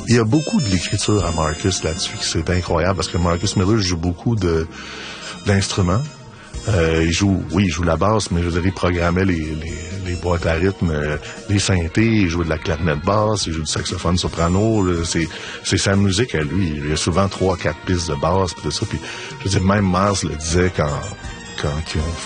Il y a beaucoup de l'écriture à Marcus là-dessus, c'est incroyable, parce que Marcus Miller joue beaucoup d'instruments. Il joue la basse, mais je veux dire, il programmait les boîtes à rythme, les synthés, il jouait de la clarinette basse, il joue du saxophone soprano, c'est sa musique à lui. Il y a souvent 3-4 pistes de basse, pis tout ça, puis je veux dire, même Mars le disait quand ils ont